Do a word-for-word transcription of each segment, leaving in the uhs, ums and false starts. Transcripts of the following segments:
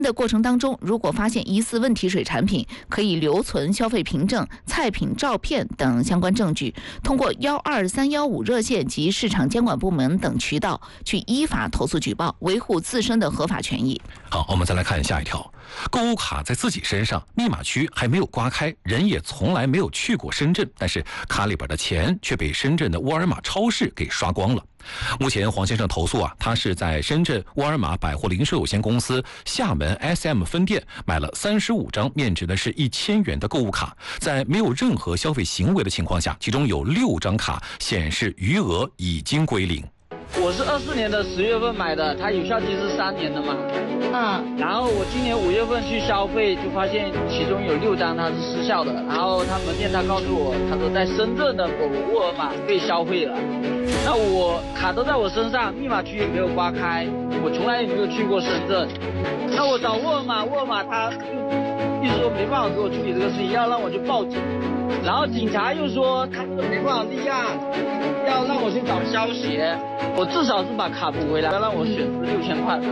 的过程当中，如果发现疑似问题水产品，可以留存消费凭证、菜品照片等相关证据，通过幺二三幺五热线及市场监管部门等渠道去依法投诉举报，维护自身的合法权益。 好，我们再来看下一条。购物卡在自己身上，密码区还没有刮开，人也从来没有去过深圳，但是卡里边的钱却被深圳的沃尔玛超市给刷光了。目前黄先生投诉啊，他是在深圳沃尔玛百货零售有限公司厦门 S M 分店买了三十五张面值的是一千元的购物卡，在没有任何消费行为的情况下，其中有六张卡显示余额已经归零。 我是二四年的十月份买的，它有效期是三年的嘛。嗯。然后我今年五月份去消费，就发现其中有六张它是失效的。然后他门店他告诉我，他说在深圳的某沃尔玛被消费了。那我卡都在我身上，密码区也没有刮开，我从来也没有去过深圳。那我找沃尔玛，沃尔玛他就一直说没办法给我处理这个事情，要让我去报警。然后警察又说他们没办法立案，要让我去找消协，我至少是把卡补回来，要让我损失六千块。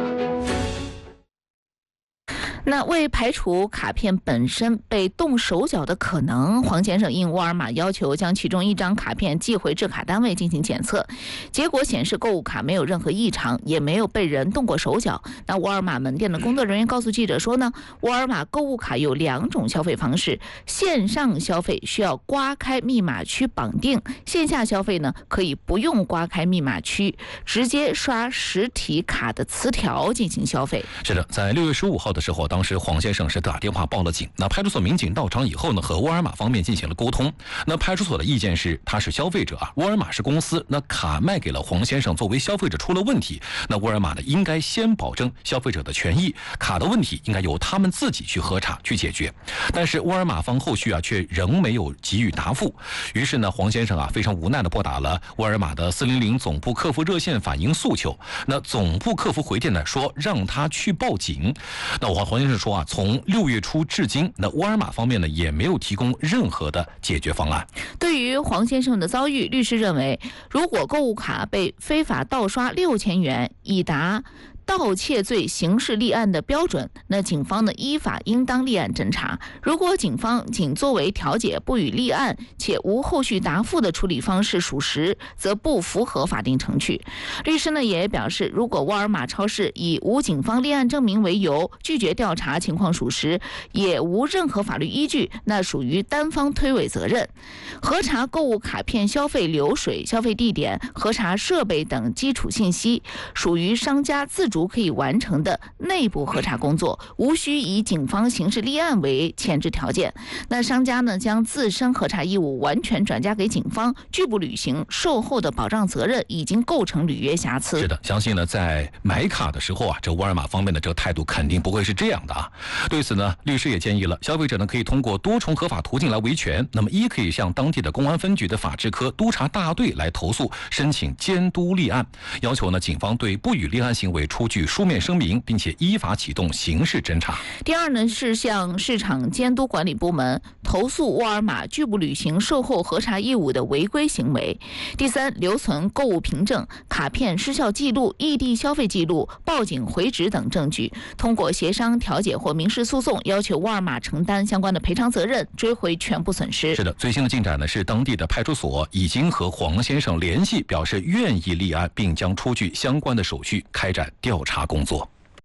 那为排除卡片本身被动手脚的可能，黄先生应沃尔玛要求将其中一张卡片寄回制卡单位进行检测，结果显示购物卡没有任何异常，也没有被人动过手脚。那沃尔玛门店的工作人员告诉记者说呢，沃尔玛购物卡有两种消费方式，线上消费需要刮开密码区绑定，线下消费呢可以不用刮开密码区，直接刷实体卡的磁条进行消费。 是的，在六月十五号的时候，当时黄先生是打电话报了警。那派出所民警到场以后呢，和沃尔玛方面进行了沟通。那派出所的意见是，他是消费者啊，沃尔玛是公司，那卡卖给了黄先生，作为消费者出了问题，那沃尔玛呢应该先保证消费者的权益，卡的问题应该由他们自己去核查去解决。但是沃尔玛方后续啊却仍没有给予答复。于是呢，黄先生啊非常无奈的拨打了沃尔玛的四零零总部客服热线反映诉求。那总部客服回电呢说让他去报警。那我黄先生说啊，从六月初至今，那沃尔玛方面呢也没有提供任何的解决方案。 对于黄先生的遭遇，律师认为，如果购物卡被非法盗刷六千元，已达盗窃罪刑事立案的标准，那警方呢依法应当立案侦查。如果警方仅作为调解不予立案，且无后续答复的处理方式属实，则不符合法定程序。律师呢也表示，如果沃尔玛超市以无警方立案证明为由拒绝调查情况属实，也无任何法律依据，那属于单方推诿责任。核查购物卡片消费流水、消费地点、核查设备等基础信息，属于商家自主可以完成的内部核查工作，无需以警方刑事立案为前置条件。那商家呢将自身核查义务完全转嫁给警方，拒不履行售后的保障责任，已经构成履约瑕疵。 是的，相信呢在买卡的时候啊，这沃尔玛方面的这个态度肯定不会是这样的啊。对此呢，律师也建议了，消费者呢可以通过多重合法途径来维权。那么一可以向当地的公安分局的法制科督察大队来投诉，申请监督立案，要求呢警方对不予立案行为出具书面声明，并且依法启动刑事侦查。 第二呢是向市场监督管理部门投诉沃尔玛拒不履行售后核查义务的违规行为。第三，留存购物凭证、卡片失效记录、异地消费记录、报警回执等证据，通过协商调解或民事诉讼，要求沃尔玛承担相关的赔偿责任，追回全部损失。 是的，最新的进展呢是当地的派出所已经和黄先生联系，表示愿意立案，并将出具相关的手续，开展调查工作。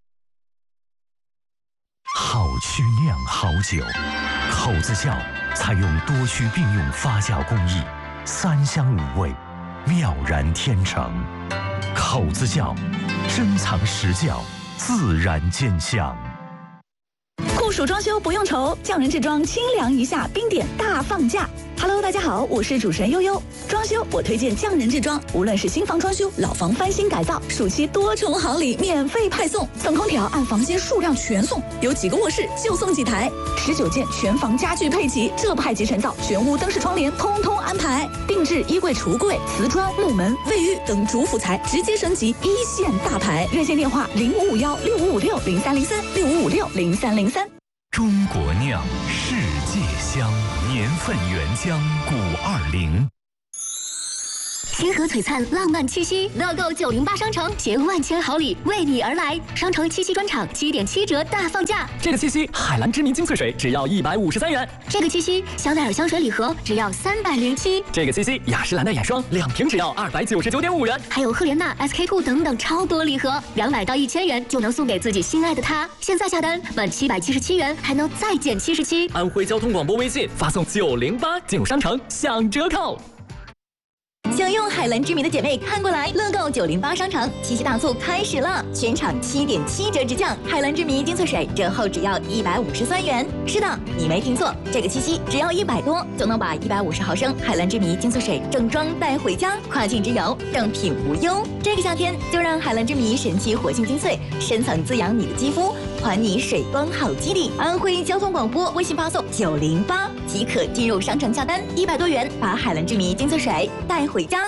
好曲酿好酒，口子窖采用多区并用发酵工艺，三香五味，妙然天成。口子窖，珍藏实窖，自然见香。 酷暑装修不用愁，匠人制装清凉一下，冰点大放价。Hello， 大家好，我是主持人悠悠。装修我推荐匠人制装，无论是新房装修、老房翻新改造，暑期多重好礼免费派送，送空调按房间数量全送，有几个卧室就送几台，十九件全房家具配齐，这派集成灶、全屋灯饰窗帘通通安排，定制衣柜、橱柜、瓷砖、木门、卫浴等主辅材直接升级，一线大牌。热线电话零五五幺六五五六零三零三六五五六零三零三。 中国酿，世界香，年份原浆，古二零。 星河璀璨，浪漫七夕，乐购九零八商城携万千好礼为你而来。商城七夕专场七点七折大放价， 这个七夕海蓝之谜精粹水只要一百五十三元， 这个七夕香奈儿香水礼盒只要三百零七， 这个七夕雅诗兰黛眼霜两瓶只要二百九十九点五元， 还有赫莲娜、S K two 等等超多礼盒，两百到一千元就能送给自己心爱的他。现在下单满七百七十七元还能再减七十七。 安徽交通广播微信发送九零八进入商城享折扣。 想用海蓝之谜的姐妹看过来，乐购九零八商城七夕大促开始了，全场七点七折直降，海蓝之谜精粹水折后只要一百五十三元。是的，你没听错，这个七夕只要一百多就能把一百五十毫升海蓝之谜精粹水正装带回家，跨境之游正品无忧。这个夏天就让海蓝之谜神奇活性精粹深层滋养你的肌肤，还你水光好肌理。安徽交通广播微信发送九零八即可进入商城下单，一百多元把海蓝之谜精粹水带回家。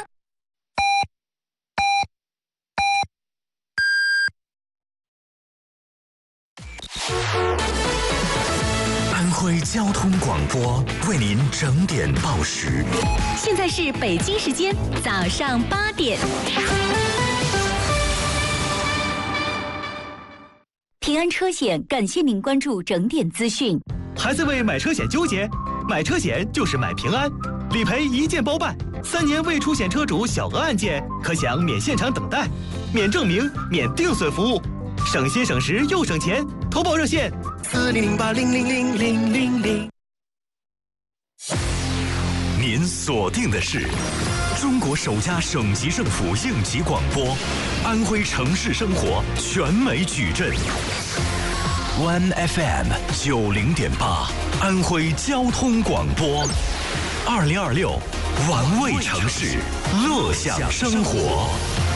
安徽交通广播为您整点报时。 现在是北京时间早上八点。平安车险感谢您关注整点资讯。 还在为买车险纠结？买车险就是买平安，理赔一键包办，三年未出险车主小额案件可享免现场等待、免证明、免定损服务，省心省时又省钱。投保热线四零零八零零零零零零。 您锁定的是中国首家省级政府应急广播，安徽城市生活全美矩阵。One F M 九零点八，安徽交通广播，二零二六，玩味城市，乐享生活。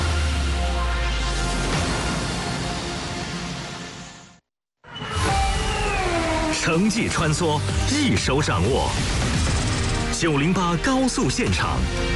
城际穿梭，一手掌握。九零八高速现场。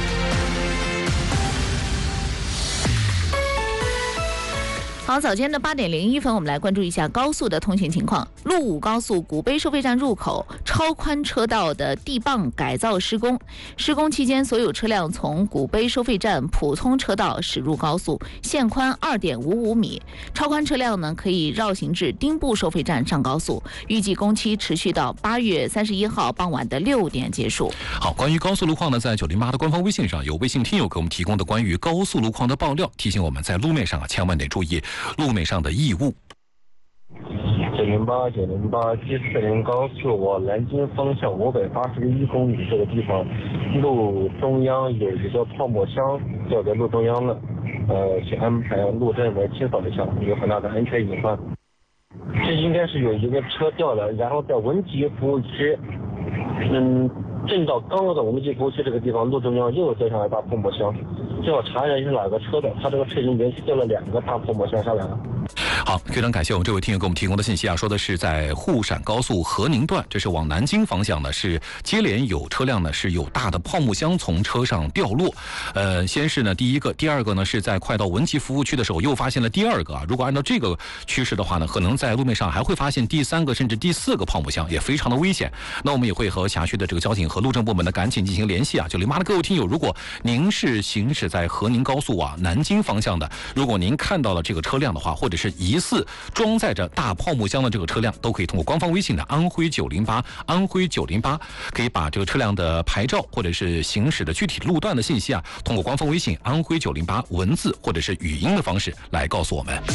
好，早间的八点零一分，我们来关注一下高速的通行情况。陆武高速古碑收费站入口超宽车道的地磅改造施工，施工期间，所有车辆从古碑收费站普通车道驶入高速，限宽二点五五米。超宽车辆呢，可以绕行至丁步收费站上高速。预计工期持续到八月三十一号傍晚的六点结束。 好，关于高速路况呢，在九零八的官方微信上有微信听友给我们提供的关于高速路况的爆料，提醒我们在路面上啊，千万得注意路面上的异物。 九零八九零八 G 四零高速往南京方向五百八十一公里这个地方，路中央有一个泡沫箱掉在路中央了，呃，请安排路政来清扫一下，有很大的安全隐患。这应该是有一个车掉了，然后在文集服务区，嗯，正到刚到文集服务区这个地方，路中央又掉下来大泡沫箱，最好查一下是哪个车的，他这个车已经连续掉了两个大泡沫箱下来了。 好，非常感谢我们这位听友给我们提供的信息啊，说的是在沪陕高速河宁段，这是往南京方向呢，是接连有车辆呢是有大的泡沫箱从车上掉落。呃，先是呢第一个，第二个呢是在快到文集服务区的时候又发现了第二个啊。如果按照这个趋势的话呢，可能在路面上还会发现第三个甚至第四个泡沫箱，也非常的危险。那我们也会和辖区的这个交警和路政部门呢赶紧进行联系啊。九零八的各位听友，如果您是行驶在河宁高速啊南京方向的，如果您看到了这个车辆的话，或者是疑似装载着大泡沫箱的这个车辆，都可以通过官方微信的安徽九零八安徽九零八，可以把这个车辆的牌照或者是行驶的具体路段的信息啊，通过官方微信安徽九零八文字或者是语音的方式来告诉我们。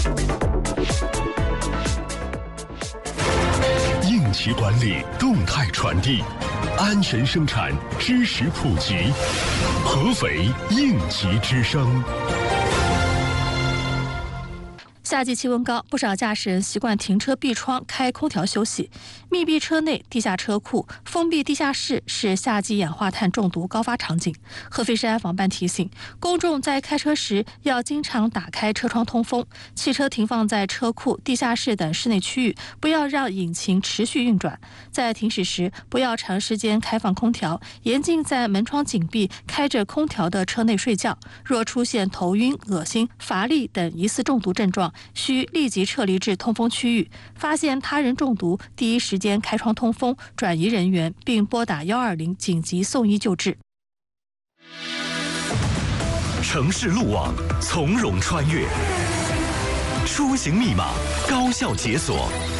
应急管理，动态传递，安全生产，知识普及，合肥应急之声。 夏季气温高，不少驾驶人习惯停车闭窗开空调休息。密闭车内、地下车库、封闭地下室是夏季氧化碳中毒高发场景。合肥市安防办提醒公众，在开车时要经常打开车窗通风，汽车停放在车库、地下室等室内区域，不要让引擎持续运转。在停驶时，不要长时间开放空调，严禁在门窗紧闭、开着空调的车内睡觉。若出现头晕、恶心、乏力等疑似中毒症状，需立即撤离至通风区域。发现他人中毒，第一时间开窗通风，转移人员，并拨打一二零紧急送医救治。 城市路网从容穿越，出行密码高效解锁。